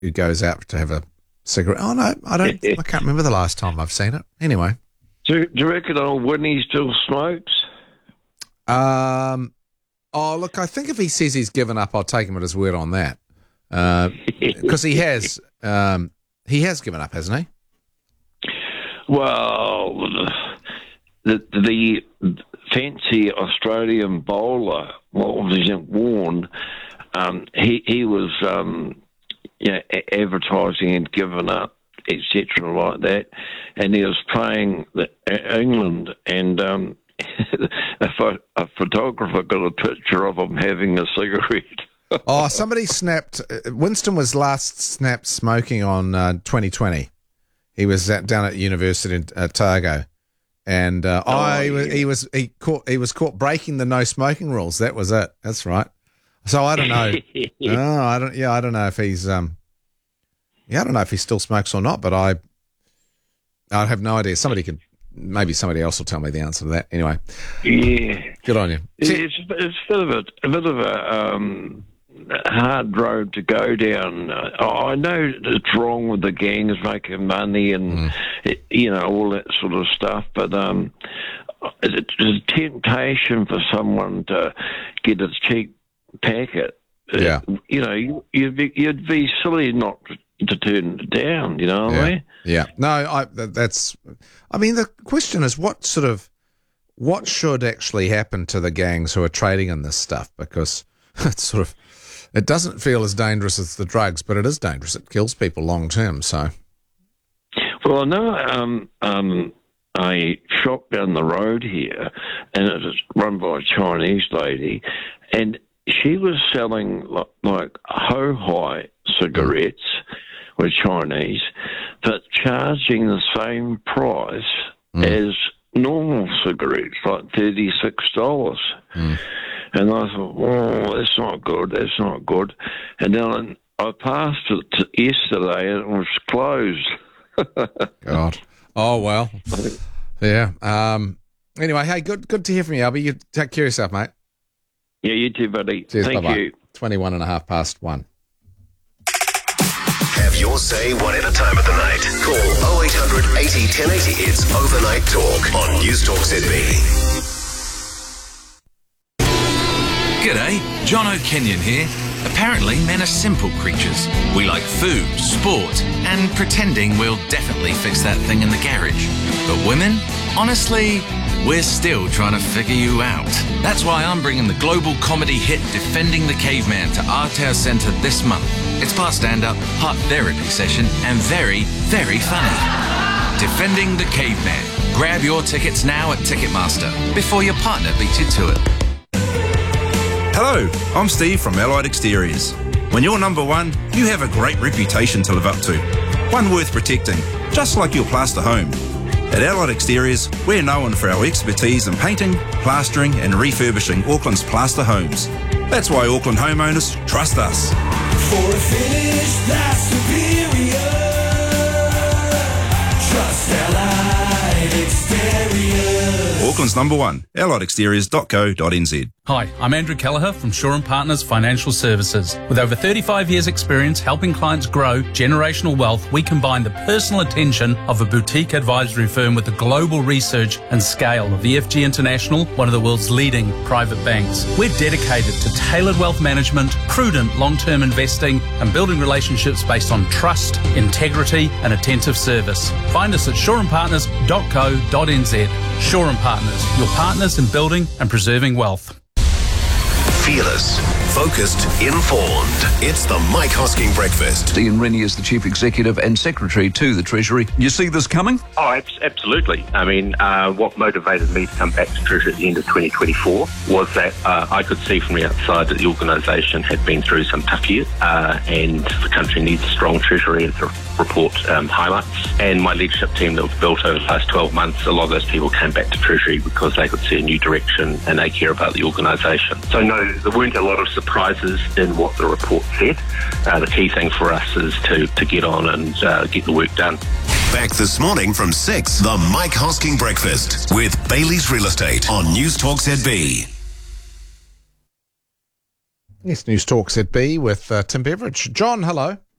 who goes out to have a cigarette. Oh no, I can't remember the last time I've seen it. Anyway, do you reckon old Winnie still smokes? Oh look, I think if he says he's given up, I'll take him at his word on that. Because he has given up, hasn't he? Well, the fancy Australian bowler, Warne, he was advertising and given up, etc., like that, and he was playing England, and a photographer got a picture of him having a cigarette. Oh, somebody snapped. Winston was last snapped smoking on 2020. He was down at university in Otago, and he was caught breaking the no smoking rules. That was it. That's right. So I don't know. I don't know if he's I don't know if he still smokes or not. But I have no idea. Maybe somebody else will tell me the answer to that. Anyway, yeah, good on you. It's a bit of a hard road to go down. I know it's wrong with the gangs making money and all that sort of stuff, but it's a temptation for someone to get a cheap packet. Yeah, you'd be silly not to turn it down. You know what I mean? Yeah. No, the question is what should actually happen to the gangs who are trading in this stuff, because it's it doesn't feel as dangerous as the drugs, but it is dangerous. It kills people long term. So, well, I know a shop down the road here, and it was run by a Chinese lady, and she was selling like ho-hi cigarettes, with Chinese, but charging the same price as normal cigarettes, like $36. And I thought, that's not good. And then I passed it yesterday and it was closed. God. Oh, well. Yeah. Anyway, hey, good to hear from you, Albie. You take care of yourself, mate. Yeah, you too, buddy. Cheers, Thank bye-bye. you. 1:21. Have your say whatever time of the night. Call 0800 80 1080. It's Overnight Talk on News Talk ZB. G'day, John O'Kenyon here. Apparently, men are simple creatures. We like food, sport, and pretending we'll definitely fix that thing in the garage. But women? Honestly, we're still trying to figure you out. That's why I'm bringing the global comedy hit Defending the Caveman to Aotearoa Centre this month. It's part stand-up, part therapy session, and very, very funny. Defending the Caveman. Grab your tickets now at Ticketmaster before your partner beats you to it. Hello, I'm Steve from Allied Exteriors. When you're number one, you have a great reputation to live up to. One worth protecting, just like your plaster home. At Allied Exteriors, we're known for our expertise in painting, plastering and refurbishing Auckland's plaster homes. That's why Auckland homeowners trust us. For a finish that's superior, trust Allied Exteriors. Auckland's number one, alliedexteriors.co.nz. Hi, I'm Andrew Kelleher from Shaw & Partners Financial Services. With over 35 years' experience helping clients grow generational wealth, we combine the personal attention of a boutique advisory firm with the global research and scale of EFG International, one of the world's leading private banks. We're dedicated to tailored wealth management, prudent long-term investing, and building relationships based on trust, integrity, and attentive service. Find us at shawandpartners.co.nz. Shaw & Partners, your partners in building and preserving wealth. Fearless, focused, informed. It's the Mike Hosking Breakfast. Ian Rennie is the Chief Executive and Secretary to the Treasury. You see this coming? Oh, absolutely. I mean, what motivated me to come back to Treasury at the end of 2024 was that I could see from the outside that the organisation had been through some tough years and the country needs a strong Treasury, as the report highlights. And my leadership team that was built over the last 12 months, a lot of those people came back to Treasury because they could see a new direction and they care about the organisation. So no, there weren't a lot of surprises in what the report said. The key thing for us is to get on and get the work done. Back this morning from 6, the Mike Hosking Breakfast with Bailey's Real Estate on News Talk ZB. Yes, News Talk ZB with Tim Beveridge. John, hello.